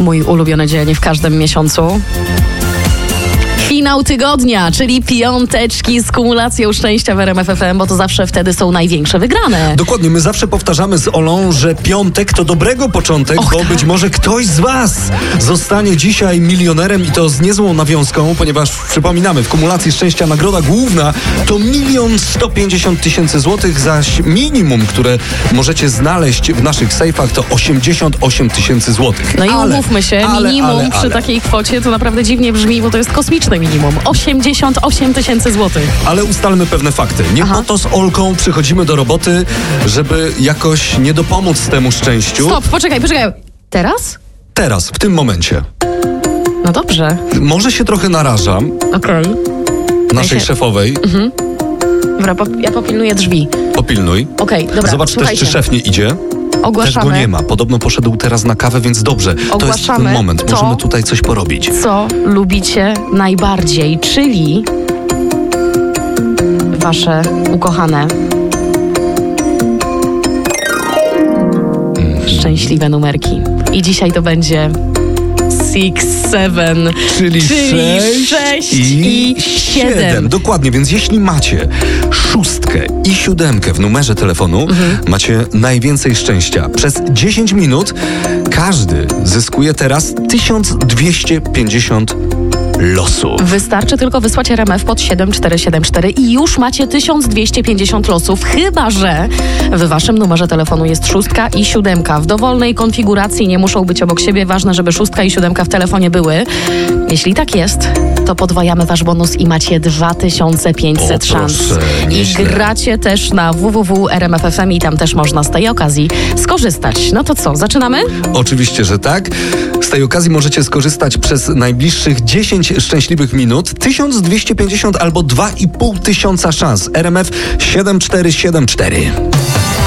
Mój ulubiony dzień w każdym miesiącu. Finał tygodnia, czyli piąteczki z kumulacją szczęścia w RMF FM, bo to zawsze wtedy są największe wygrane. Dokładnie, my zawsze powtarzamy z Olą, że piątek to dobrego początek, bo tak. być może ktoś z was zostanie dzisiaj milionerem i to z niezłą nawiązką, ponieważ przypominamy, w kumulacji szczęścia nagroda główna to 1 150 000 złotych, zaś minimum, które możecie znaleźć w naszych sejfach to 88 000 złotych. No i umówmy się, minimum przy takiej kwocie to naprawdę dziwnie brzmi, bo to jest kosmiczne minimum. 88 000 złotych. Ale ustalmy pewne fakty. Nie po to z Olką przychodzimy do roboty, żeby jakoś nie dopomóc temu szczęściu. Stop, poczekaj. Teraz? Teraz, w tym momencie. No dobrze. Może się trochę narażam. Okej. Naszej szefowej. Dobra, ja popilnuję drzwi. Popilnuj. Okej, dobra, Zobacz słuchajcie. też, czy szef nie idzie. Ogłaszamy. Też go nie ma. Podobno poszedł teraz na kawę, więc dobrze. To jest ten moment. Możemy tutaj coś porobić. Co lubicie najbardziej, czyli wasze ukochane szczęśliwe numerki. I dzisiaj to będzie 6-7, Czyli 6 i 7. Dokładnie, więc jeśli macie 6 i 7 w numerze telefonu, macie najwięcej szczęścia. Przez 10 minut każdy zyskuje teraz 1250 losów. Wystarczy tylko wysłać RMF pod 7474 i już macie 1250 losów, chyba że w waszym numerze telefonu jest 6 i 7. W dowolnej konfiguracji nie muszą być obok siebie. Ważne, żeby 6 i 7 w telefonie były. Jeśli tak jest, to podwajamy wasz bonus i macie 2500 szans. Nieźle. I gracie też na www.rmf.fm i tam też można z tej okazji skorzystać. No to co, zaczynamy? Oczywiście, że tak. Z tej okazji możecie skorzystać przez najbliższych 10 szczęśliwych minut. 1250 albo 2500 szans. RMF 7474.